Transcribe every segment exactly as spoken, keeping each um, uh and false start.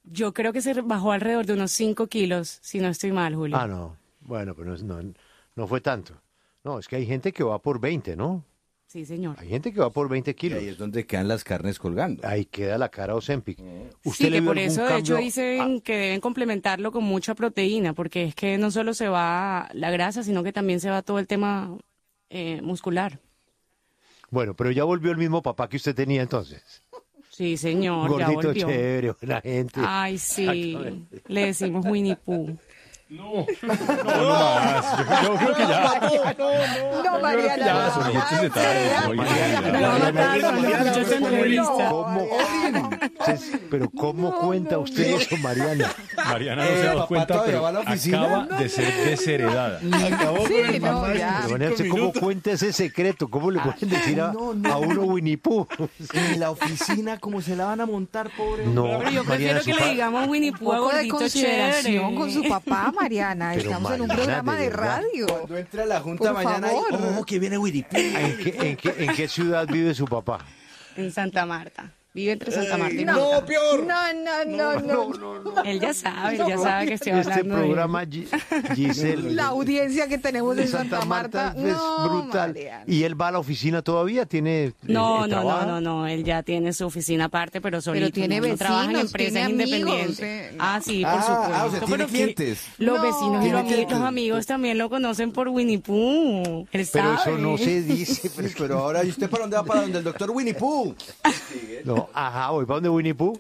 Yo creo que se bajó alrededor de unos cinco kilos, si no estoy mal, Julio. Ah, no. Bueno, pero no, no, no fue tanto. No, es que hay gente que va por veinte, ¿no? Sí, señor. Hay gente que va por veinte Y kilos. ahí es donde quedan las carnes colgando. Ahí queda la cara Ozempic. Sí, que vio por algún eso, de hecho, cambio? dicen que deben complementarlo con mucha proteína, porque es que no solo se va la grasa, sino que también se va todo el tema eh, muscular. Bueno, pero ya volvió el mismo papá que usted tenía entonces. Sí, señor, ya Gordito, volvió. chévere, buena gente. Ay, sí, le decimos Winnie Pooh. No, no, no más. Yo, yo creo que ya. No, Mariana. Ya, son muchos detalles. Oiga, Me va a matar cuando escuche esa entrevista. ¿Cómo? Entonces, pero ¿cómo cuenta usted eso, Mariana? Mariana no se ha Eh, dado papá cuenta, todavía pero va a la oficina. acaba de ser desheredada. Acabó Sí, con el no, papá. ya. Pero, Mariana, ¿usted cómo cuenta ese secreto? ¿Cómo le pueden decir a, no, no, a uno Winnie Pooh? En la oficina, ¿cómo se la van a montar, pobre? No, Pero yo Mariana, prefiero su que pa- le digamos Winnie Un Pooh a poco de gordito consideración chévere. con su papá, Mariana. Pero Estamos en un Mariana, programa de de verdad. radio. Cuando entre a la junta Por mañana, y, favor. oh, que viene Winnie Pooh. ¿En qué, en, qué, ¿En qué ciudad vive su papá? En Santa Marta. Vive entre Santa Marta y No, Bogotá. peor. No, no, no, no. Él ya sabe, él ya sabe que estoy Este hablando de él. programa, Gi- Giselle, La audiencia que tenemos de en Santa Marta, es no, brutal. Mariana. ¿Y él va a la oficina todavía? ¿Tiene eh, No, eh, no, no, trabaja? no, no, él ya tiene su oficina aparte, pero solito. tiene no, no trabaja en vecinos, empresas tiene amigos, independientes. eh. Ah, sí, por Ah, supuesto. ah, o sea, tiene pero que clientes. Los No. vecinos y Tiene los, ami- clientes. los amigos también lo conocen por Winnie Pooh. Él Pero sabe. eso no se dice. Sí, pero ahora, ¿y usted para dónde va? Para donde el doctor Winnie Pooh. No, ajá, voy para donde Winnie Pooh.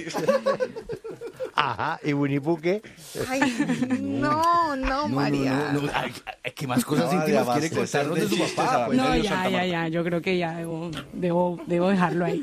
Ajá, ¿y Winnie Pooh qué? Ay, no, no, Mariana. No, no, no. Ay, ay, ¿qué más cosas No, íntimas de quiere abastecer contarnos de de su chistes papá? a la Pues, No, Pedro ya, Santa ya, Marta. ya, yo creo que ya debo, debo, debo dejarlo ahí.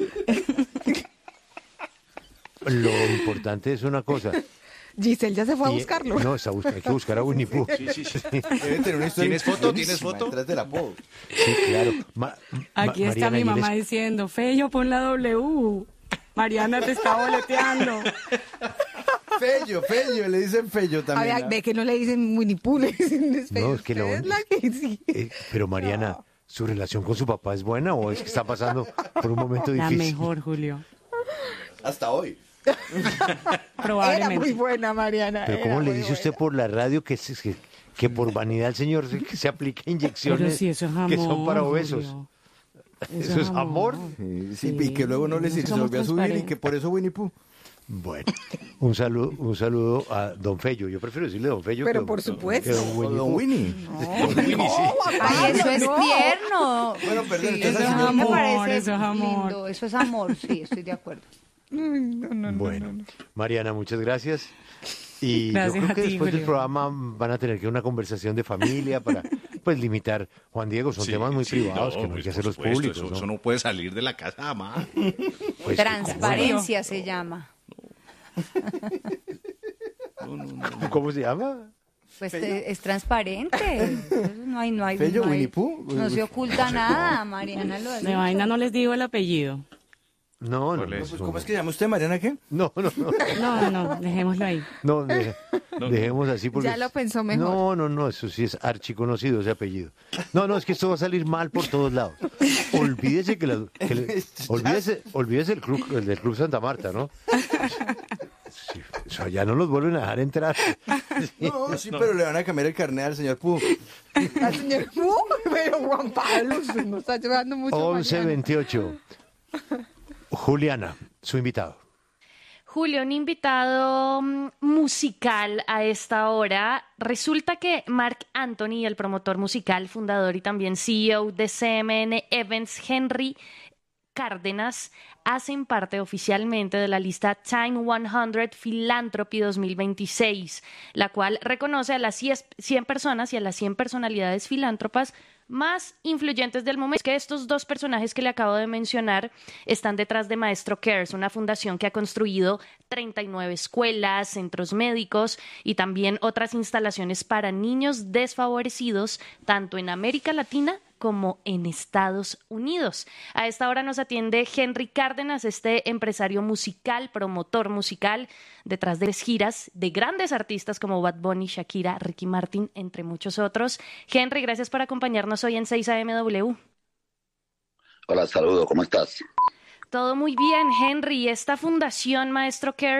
Lo importante es una cosa. Giselle ya se fue a y- buscarlo. No, está bus- hay que buscar a Winnie Pooh. Sí, sí, sí. Debe tener una historia ¿Tienes foto? ¿Tienes buenísima foto? detrás del apodo. Sí, claro. Ma- Aquí Ma- está Mariana, mi ¿y él es- mamá diciendo, Fello, pon la W. Mariana te está boleteando. Fello, Fello, le dicen Fello A también. ver, ve que no le dicen Winnie Pooh, le dicen es feo. No, es que lo- Usted es la que sí. Eh, pero Mariana, ¿su relación con su papá es buena o es que está pasando por un momento La difícil? mejor, Julio. Hasta hoy. Era Probablemente. muy buena, Mariana. Pero era ¿cómo le muy dice usted buena. por la radio que, se- que, que por vanidad el señor se, que se aplica inyecciones Pero si eso es amor, que son para obesos? Julio. ¿Eso es amor? Sí, sí, y que luego no le sirve, se Somos volvió a subir y transparentes. que por eso Winnie Pooh. Bueno, un saludo, un saludo a Don Fello. Yo prefiero decirle Don Fello Pero que por don- supuesto. que Don O Winnie Don Pooh. Winnie. Ay, eso es no. tierno. Bueno, perdón, Sí, entonces eso es a mí me amor, parece eso es amor. lindo, eso es amor, sí, estoy de acuerdo. Bueno, Mariana, muchas gracias. Y Gracias yo creo a que ti, después del Julio. programa van a tener que una conversación de familia para pues limitar. Juan Diego, son Sí, temas muy sí, privados no, que no hay pues, que por hacerlos supuesto, públicos. Eso, ¿no? eso no puede salir de la casa, mamá. Pues, Transparencia se llama. ¿cómo, cómo se llama? Pues te- es transparente. Eso No hay, no hay, Fello, no, hay- Winnie Pooh. no se oculta nada, Mariana lo ha De dicho. vaina no les digo el apellido. No, no, ¿Cuál no, es? Pues, ¿cómo es que se llama usted, Mariana, qué? no, no, no, No, no, dejémoslo ahí. no, deje- dejemos así porque Ya lo pensó mejor. No, no, no, eso sí es archiconocido ese apellido. No, no, es que esto va a salir mal por todos lados. Olvídese que, la- que le- olvídese, olvídese el club, el del Club Santa Marta, ¿no? Sí, o sea, ya no los vuelven a dejar entrar. No, sí, pero le van a cambiar el carnet al señor Pooh. Al señor Pooh, pero Juan Pablo usted nos está llevando mucho. once mañana. veintiocho. Juliana, su invitado. Julio, un invitado mm, musical a esta hora. Resulta que Marc Anthony, el promotor musical, fundador y también C E O de C M N Events, Henry Cárdenas, hacen parte oficialmente de la lista Time cien Philanthropy dos mil veintiséis, la cual reconoce a las cien personas y a las cien personalidades filántropas más influyentes del momento. Es que estos dos personajes que le acabo de mencionar están detrás de Maestro Cares, una fundación que ha construido treinta y nueve escuelas, centros médicos y también otras instalaciones para niños desfavorecidos, tanto en América Latina como en Estados Unidos. A esta hora nos atiende Henry Cárdenas, este empresario musical, promotor musical, detrás de giras de grandes artistas como Bad Bunny, Shakira, Ricky Martin, entre muchos otros. Henry, gracias por acompañarnos hoy en seis A M W. Hola, saludos, ¿cómo estás? Todo muy bien, Henry. Esta fundación Maestro Care